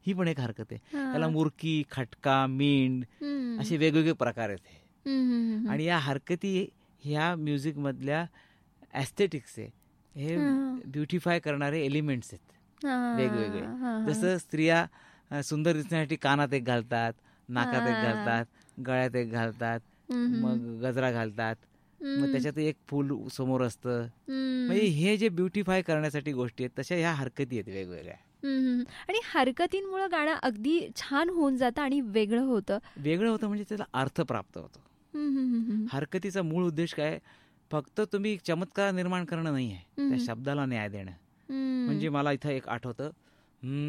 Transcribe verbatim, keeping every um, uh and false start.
ही पण एक हरकत आहे. हा. त्याला मुरकी, खटका, मींड हम्म. असे वेगवेगळे प्रकार आहेत हे. हम्म, हम्म, हम्म. आणि या हरकती ह्या म्युझिकमधल्या ॲस्थेटिक्स आहे, हे हा. ब्युटिफाय करणारे एलिमेंट्स आहेत हा, वेगवेगळे. हा, हा. जसं स्त्रिया अ, सुंदर दिसण्यासाठी कानात एक घालतात, नाकात एक हा. घालतात, गळ्यात एक घालतात, हम्म, हम्म, मग गजरा घालतात, मग हम्म. त्याच्यात एक फूल समोर असतं. म्हणजे हम्म. हे जे ब्युटिफाय करण्यासाठी गोष्टी आहेत तशा ह्या हरकती आहेत वेगवेगळ्या. हम्म. आणि हरकतींमुळे गाणं अगदी छान होऊन जातं आणि वेगळं होतं. वेगळं होतं म्हणजे त्याला अर्थ प्राप्त होतो. हम्म, हम्म, हम्म. हरकतीचा मूळ उद्देश काय? फक्त तुम्ही चमत्कार निर्माण करणं नाही आहे, त्या हम्म. शब्दाला न्याय देणं. हम्म. म्हणजे मला इथं एक आठवतं,